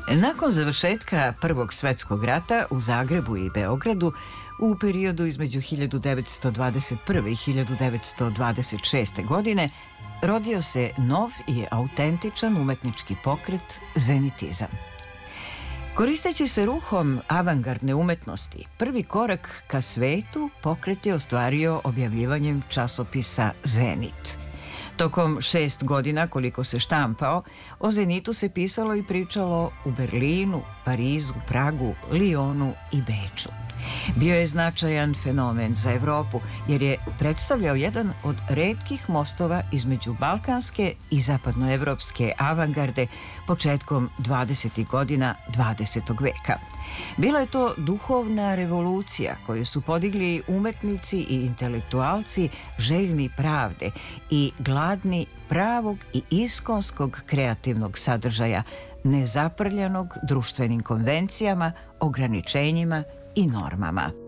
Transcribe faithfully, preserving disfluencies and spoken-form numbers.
Nakon završetka Prvog svetskog rata u Zagrebu i Beogradu u periodu između hiljadu devetsto dvadeset prve. i hiljadu devetsto dvadeset šeste. godine rodio se nov i autentičan umetnički pokret zenitizam. Koristeći se ruhom avangardne umetnosti, prvi korak ka svetu pokret je ostvario objavljivanjem časopisa Zenit. Tokom šest godina koliko se štampao, o Zenitu se pisalo i pričalo u Berlinu, Parizu, Pragu, Lionu i Beču. Bio je značajan fenomen za Evropu jer je predstavljao jedan od retkih mostova između balkanske i zapadnoevropske avangarde početkom dvadesetih godina dvadesetog veka. Bila je to duhovna revolucija koju su podigli umetnici i intelektualci željni pravde i gladni pravog i iskonskog kreativnog sadržaja, nezaprljanog društvenim konvencijama, ograničenjima i normama.